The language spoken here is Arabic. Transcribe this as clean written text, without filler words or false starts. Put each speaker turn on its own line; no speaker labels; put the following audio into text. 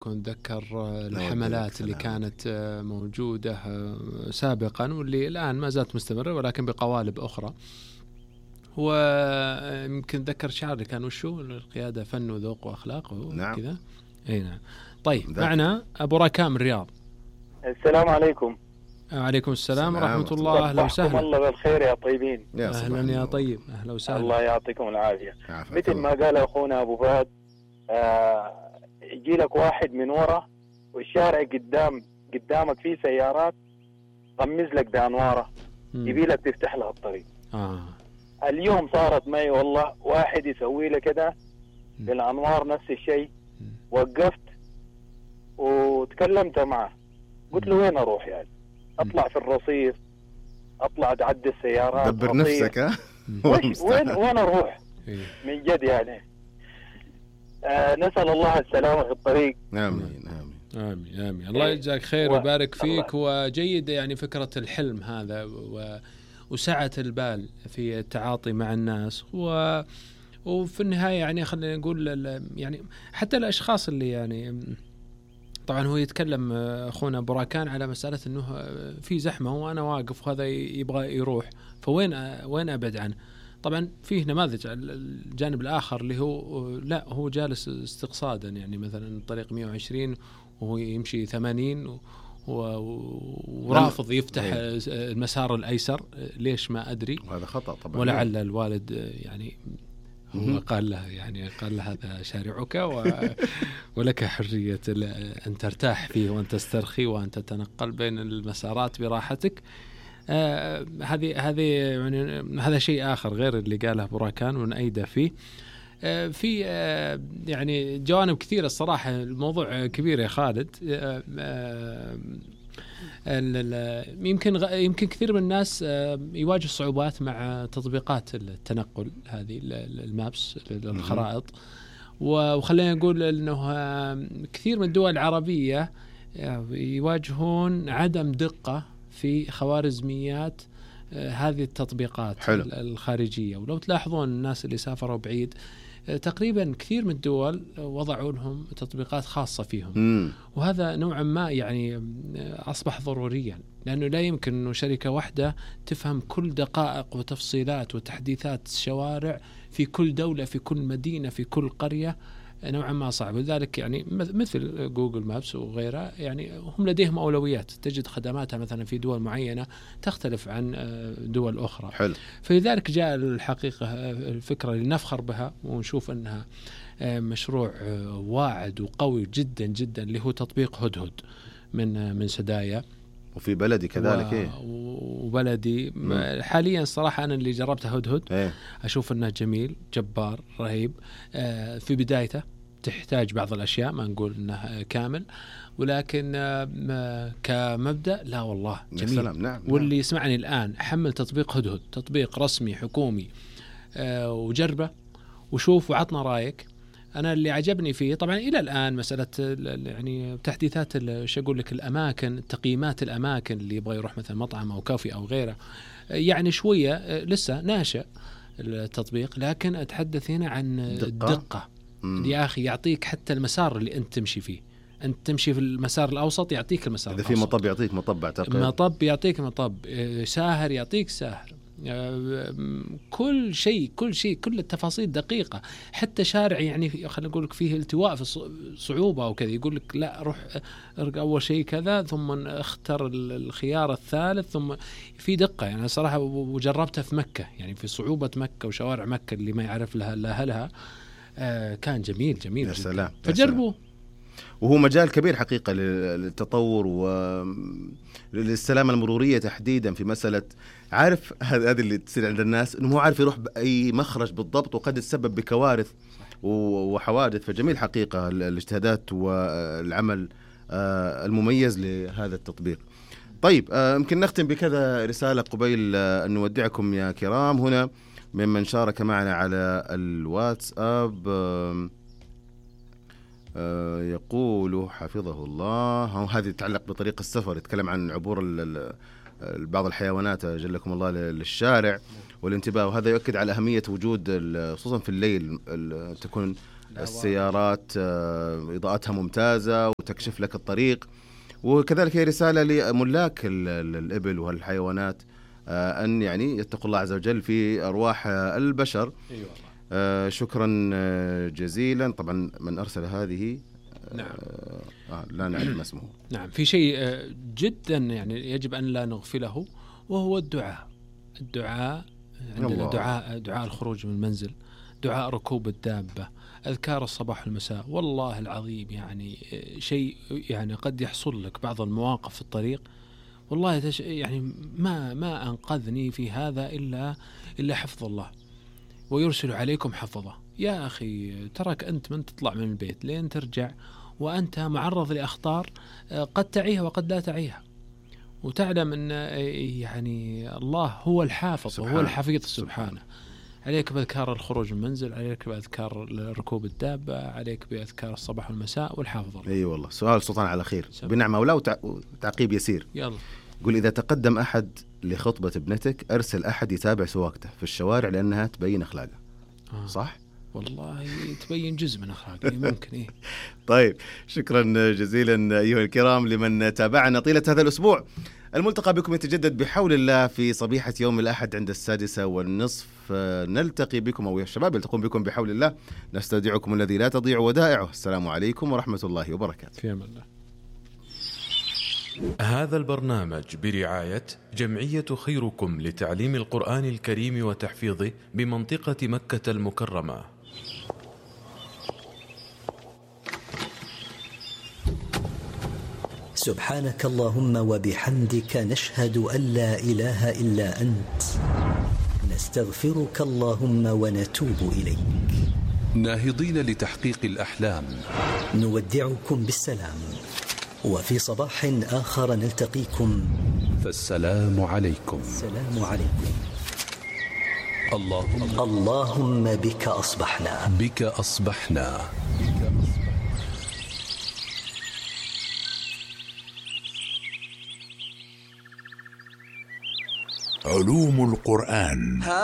كنت أتذكر الحملات اللي كانت موجودة سابقا واللي الآن ما زالت مستمرة ولكن بقوالب أخرى. ويمكن أتذكر شعار اللي كان وشو القيادة فن وذوق وأخلاق
نعم.
كذا. أي نعم. طيب معنا أبو راكان من الرياض.
السلام عليكم.
وعليكم السلام ورحمة الله. أهلا وسهلا.
الله بالخير يا طيبين.
أهلا يا طيب. أهلا وسهلا.
الله يعطيكم العافية. مثل ما قال أخونا أبو فهد يجي لك واحد من ورا والشارع قدامك فيه سيارات غمز لك بأنواره يبي لك تفتح له الطريق. اليوم صارت معي والله واحد يسوي لك كده بالأنوار نفس الشيء. وقفت وتكلمت معه قلت له وين أروح يعني أطلع في الرصيف أطلع أتعدي السيارات
دبر نفسك ها
وين أروح من جد يعني. نسأل الله السلامة في الطريق.
آمين آمين
آمين آمين. الله يجزاك خير ويبارك فيك. وجيد يعني فكرة الحلم هذا وسعة البال في التعاطي مع الناس وفي النهاية يعني خلينا نقول يعني حتى الأشخاص اللي يعني طبعا هو يتكلم أخونا براكان على مسألة أنه في زحمة وأنا واقف وهذا يبغى يروح فوين أبعد عنه. طبعا فيه نماذج الجانب الآخر اللي هو لا هو جالس استقصادا يعني مثلا طريق 120 وهو يمشي 80 ورافض يفتح المسار الأيسر. ليش ما أدري.
وهذا خطأ طبعا.
ولعل الوالد يعني هو قال له هذا شارعك ولك حرية أن ترتاح فيه وأن تسترخي وأن تتنقل بين المسارات براحتك. هذه يعني هذا شيء آخر غير اللي قاله براكان ونأيده فيه. في يعني جوانب كثيرة الصراحة. الموضوع كبير يا خالد. يمكن كثير من الناس يواجه صعوبات مع تطبيقات التنقل هذه المابس الخرائط. وخلينا نقول أنه كثير من الدول العربية يواجهون عدم دقة في خوارزميات هذه التطبيقات الخارجية. ولو تلاحظون الناس اللي سافروا بعيد تقريبا كثير من الدول وضعوا لهم تطبيقات خاصة فيهم. وهذا نوعا ما يعني أصبح ضروريا لأنه لا يمكن أنه شركة واحدة تفهم كل دقائق وتفصيلات وتحديثات الشوارع في كل دولة في كل مدينة في كل قرية. نوعا ما صعب. لذلك يعني مثل جوجل مابس وغيرها يعني هم لديهم أولويات. تجد خدماتها مثلا في دول معينة تختلف عن دول أخرى.
حلو.
فلذلك جاء الحقيقة الفكرة اللي نفخر بها ونشوف أنها مشروع واعد وقوي جدا جدا اللي هو تطبيق هدهد من سدايا.
وفي بلدي كذلك
وبلدي حاليا صراحة أنا اللي جربته هدهد أشوف أنه جميل جبار رهيب. في بدايته تحتاج بعض الأشياء ما نقول أنه كامل ولكن كمبدأ لا والله جميل.
نعم.
واللي يسمعني الآن حمل تطبيق هدهد تطبيق رسمي حكومي وجربه وشوف وعطنا رأيك. أنا اللي عجبني فيه طبعا إلى الآن مسألة يعني تحديثات شو أقول لك الأماكن تقييمات الأماكن اللي يبغى يروح مثلا مطعم أو كافي أو غيره يعني شوية لسه ناشئ التطبيق. لكن أتحدث هنا عن الدقة. يا أخي يعطيك حتى المسار اللي أنت تمشي فيه. أنت تمشي في المسار الأوسط يعطيك المسار
الأوسط. إذا في مطب يعطيك مطب. أعتقد
مطب يعطيك مطب. ساهر يعطيك ساهر. كل شيء كل التفاصيل دقيقة. حتى شارع يعني خلينا نقول لك فيه التواء في صعوبة وكذا يقول لك لا روح أول شيء كذا ثم اختر الخيار الثالث ثم في دقة. يعني صراحة وجربتها في مكة يعني في صعوبة مكة وشوارع مكة اللي ما يعرف لها إلا أهلها. كان جميل
يا سلام.
فجربوا.
وهو مجال كبير حقيقة للتطور وللسلامة المرورية تحديدا في مسألة عارف هذا اللي تصير عند الناس إنه مو عارف يروح بأي مخرج بالضبط وقد يتسبب بكوارث وحوادث. فجميل حقيقة الاجتهادات والعمل المميز لهذا التطبيق. طيب يمكن نختم بكذا رسالة قبيل أن نودعكم يا كرام هنا ممن شارك معنا على الواتساب. يقول حفظه الله هذه تتعلق بطريق السفر يتكلم عن عبور بعض الحيوانات جلكم الله للشارع والانتباه. وهذا يؤكد على أهمية وجود خصوصا في الليل تكون السيارات إضاءتها ممتازة وتكشف لك الطريق. وكذلك هي رسالة لملاك الإبل والحيوانات أن يعني يتقوا الله عز وجل في أرواح البشر. شكرا جزيلا. طبعا من أرسل هذه
نعم
لا نعلم اسمه.
نعم، في شيء جدا يعني يجب أن لا نغفله، وهو الدعاء. عندنا دعاء الخروج من المنزل، دعاء ركوب الدابة، أذكار الصباح والمساء. والله العظيم يعني شيء يعني قد يحصل لك بعض المواقف في الطريق، والله يعني ما أنقذني في هذا إلا حفظ الله، ويرسل عليكم حفظه. يا أخي ترك أنت من تطلع من البيت لين ترجع وأنت معرض لأخطار قد تعيها وقد لا تعيها، وتعلم أن يعني الله هو الحافظ وهو الحفيظ سبحانه. عليك بأذكار الخروج من المنزل، عليك بأذكار ركوب الدابة، عليك بأذكار الصباح والمساء والحافظ الله.
أي والله. سؤال سلطان على خير بنعمة ولا وتعقيب يسير.
يلا.
قل إذا تقدم أحد لخطبة ابنتك أرسل أحد يتابع سواقته في الشوارع لأنها تبين أخلاقه. صح؟
والله تبين جزء من أخلاقه ممكن. إيه.
طيب شكرا جزيلا أيها الكرام لمن تابعنا طيلة هذا الأسبوع. الملتقى بكم يتجدد بحول الله في صبيحة يوم الأحد عند 6:30. نلتقي بكم أو الشباب يلتقون بكم بحول الله. نستودعكم الذي لا تضيع ودائعه. السلام عليكم ورحمة الله وبركاته.
في أمان الله.
هذا البرنامج برعاية جمعية خيركم لتعليم القرآن الكريم وتحفيظه بمنطقة مكة المكرمة.
سبحانك اللهم وبحمدك، نشهد أن لا إله إلا أنت، نستغفرك اللهم ونتوب إليك.
ناهضين لتحقيق الأحلام،
نودعكم بالسلام، وفي صباح آخر نلتقيكم،
فالسلام عليكم.
السلام عليكم.
اللهم
بك أصبحنا،
بك أصبحنا.
علوم القرآن.